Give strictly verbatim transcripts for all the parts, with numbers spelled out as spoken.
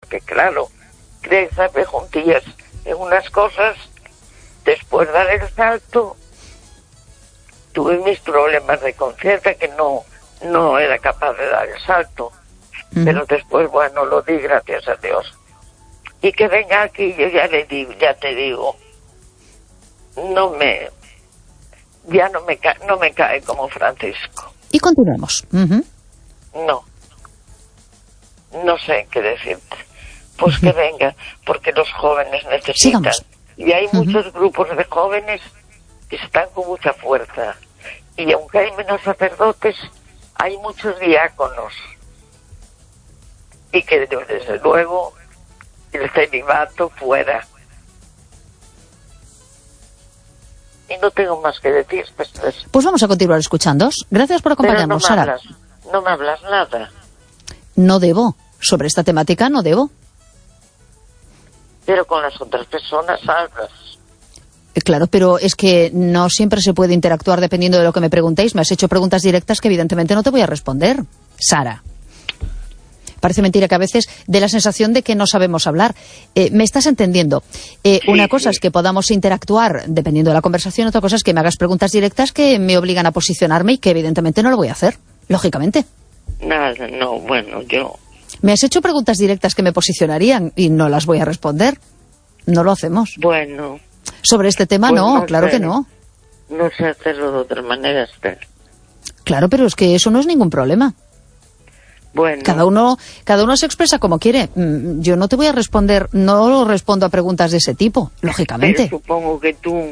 porque claro, crecerme juntillas en unas cosas, después dar el salto, tuve mis problemas de conciencia que no, no era capaz de dar el salto, uh-huh. Pero después, bueno, lo di, gracias a Dios. Y que venga aquí, yo ya le digo, ya te digo, no me, ya no me, ca- no me cae como Francisco. Y continuamos. Uh-huh. No, no sé qué decirte. Pues uh-huh. Que venga, porque los jóvenes necesitan. Sigamos. Y hay uh-huh. muchos grupos de jóvenes que están con mucha fuerza. Y aunque hay menos sacerdotes, hay muchos diáconos. Y que desde luego el celibato fuera. Y no tengo más que decir. Pues, pues, pues vamos a continuar escuchando. Gracias por acompañarnos, pero no me Sara. Hablas, no me hablas nada. No debo. Sobre esta temática no debo. Pero con las otras personas hablas. Claro, pero es que no siempre se puede interactuar dependiendo de lo que me preguntéis. Me has hecho preguntas directas que evidentemente no te voy a responder, Sara. Parece mentira que a veces dé la sensación de que no sabemos hablar. Eh, ¿Me estás entendiendo? Eh, sí, una cosa sí. es que podamos interactuar dependiendo de la conversación, otra cosa es que me hagas preguntas directas que me obligan a posicionarme y que evidentemente no lo voy a hacer, lógicamente. Nada, no, bueno, yo... Me has hecho preguntas directas que me posicionarían y no las voy a responder. No lo hacemos. Bueno... Sobre este tema pues no, no claro sé, que no. No sé hacerlo de otra manera, Esther. Claro, pero es que eso no es ningún problema. Bueno. Cada uno, cada uno se expresa como quiere. Yo no te voy a responder, no respondo a preguntas de ese tipo, lógicamente. Pero supongo que tú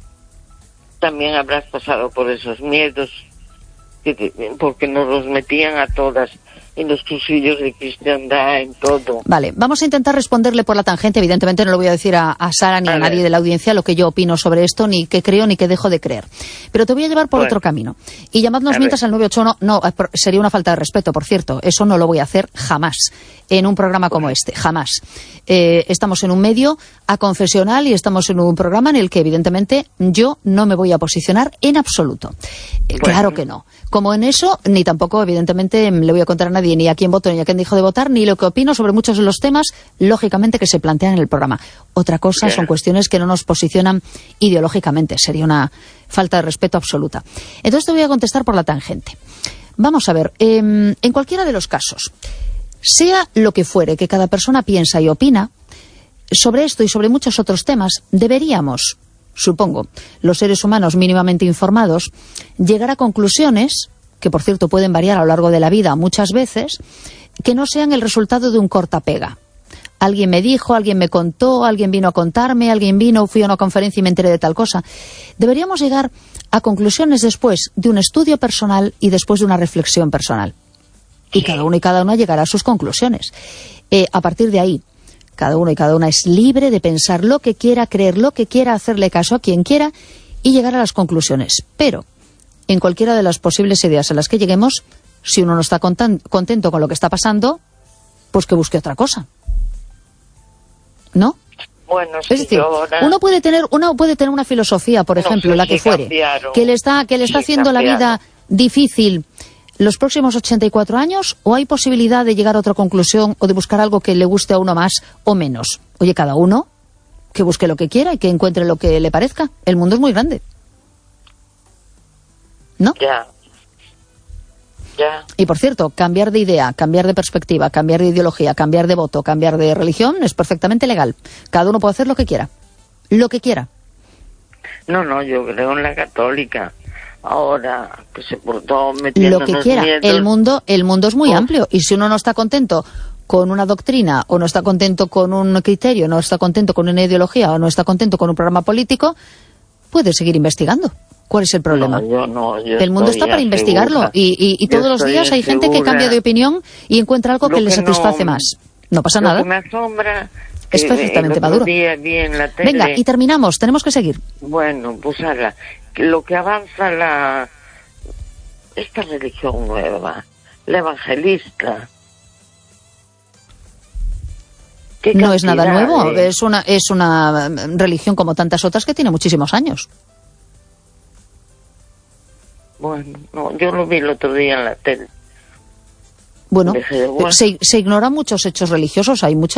también habrás pasado por esos miedos, que te, porque nos los metían a todas en los cursillos de cristiandad, en todo. Vale, vamos a intentar responderle por la tangente. Evidentemente no le voy a decir a, a Sara ni a, a nadie de la audiencia lo que yo opino sobre esto, ni qué creo, ni qué dejo de creer. Pero te voy a llevar por bueno. otro camino. Y llamadnos mientras al nueve ocho uno. No, sería una falta de respeto, por cierto. Eso no lo voy a hacer jamás en un programa como este, jamás. Eh, estamos en un medio aconfesional y estamos en un programa en el que evidentemente yo no me voy a posicionar en absoluto. Eh, bueno. Claro que no. Como en eso, ni tampoco evidentemente le voy a contar a nadie ni a quién voto ni a quién dijo de votar, ni lo que opino sobre muchos de los temas, lógicamente, que se plantean en el programa. Otra cosa yeah. son cuestiones que no nos posicionan ideológicamente. Sería una falta de respeto absoluta. Entonces te voy a contestar por la tangente. Vamos a ver, eh, en cualquiera de los casos, sea lo que fuere que cada persona piensa y opina, sobre esto y sobre muchos otros temas, deberíamos, supongo, los seres humanos mínimamente informados, llegar a conclusiones que por cierto pueden variar a lo largo de la vida muchas veces, que no sean el resultado de un cortapega. Alguien me dijo, alguien me contó, alguien vino a contarme, alguien vino, fui a una conferencia y me enteré de tal cosa. Deberíamos llegar a conclusiones después de un estudio personal y después de una reflexión personal. Y cada uno y cada una llegará a sus conclusiones. Eh, a partir de ahí, cada uno y cada una es libre de pensar lo que quiera, creer lo que quiera, hacerle caso a quien quiera y llegar a las conclusiones. Pero en cualquiera de las posibles ideas a las que lleguemos, si uno no está contento con lo que está pasando, pues que busque otra cosa. ¿No? Bueno, es decir, ahora... uno puede tener uno puede tener una filosofía, por no ejemplo, la que fuere, cambiaron. que le está que le está sí, haciendo cambiaron. la vida difícil los próximos ochenta y cuatro años, o hay posibilidad de llegar a otra conclusión o de buscar algo que le guste a uno más o menos. Oye, cada uno que busque lo que quiera y que encuentre lo que le parezca. El mundo es muy grande. ¿No? Ya. Ya. Y por cierto, cambiar de idea, cambiar de perspectiva, cambiar de ideología, cambiar de voto, cambiar de religión es perfectamente legal. Cada uno puede hacer lo que quiera. Lo que quiera. No, no, yo creo en la católica. Ahora, que se portó metiendo lo que quiera. Miedos. El mundo, el mundo es muy oh. amplio. Y si uno no está contento con una doctrina, o no está contento con un criterio, no está contento con una ideología, o no está contento con un programa político, puede seguir investigando. ¿Cuál es el problema? No, yo no, yo el mundo está para investigarlo y, y, y todos los días hay gente que cambia de opinión y encuentra algo que, que le satisface no, más. No pasa lo nada. Que me asombra es perfectamente maduro. Tele... Venga, y terminamos, tenemos que seguir. Bueno, pues ala, lo que avanza la esta religión nueva, la evangelista. No es nada nuevo, de... es una es una religión como tantas otras que tiene muchísimos años. Bueno, no, yo lo vi el otro día en la tele. Bueno, se, se ignoran muchos hechos religiosos, hay muchas